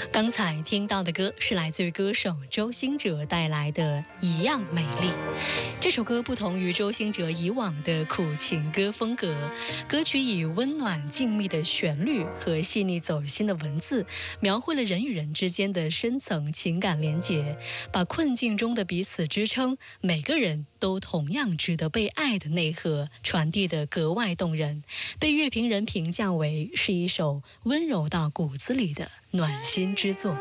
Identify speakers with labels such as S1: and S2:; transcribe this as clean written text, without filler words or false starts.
S1: 刚才听到的歌是来自于歌手周兴哲带来的《一样美丽》。这首歌不同于周兴哲以往的苦情歌风格，歌曲以温暖静谧的旋律和细腻走心的文字，描绘了人与人之间的深层情感连结，把困境中的彼此支撑，每个人都同样值得被爱的内核传递得格外动人，被乐评人评价为是一首温柔到骨子里的暖心之作。